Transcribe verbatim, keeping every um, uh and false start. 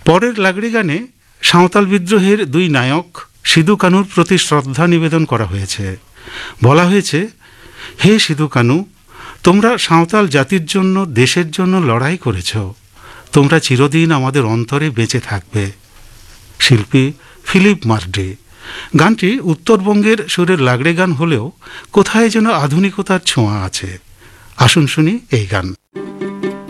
পরের লাগড়ি গানে সাঁওতাল বিদ্রোহের দুই নায়ক সিধু কানুর প্রতি শ্রদ্ধা নিবেদন করা হয়েছে। বলা হয়েছে, হে সিধু কানু, তোমরা সাঁওতাল জাতির জন্য, দেশের জন্য লড়াই করেছ। তোমরা চিরদিন আমাদের অন্তরে বেঁচে থাকবে। শিল্পী ফিলিপ মার্ডি। গানটি উত্তরবঙ্গের সুরের লাগড়ে গান হলেও কোথায় যেন আধুনিকতার ছোঁয়া আছে। আসুন শুনি এই গান।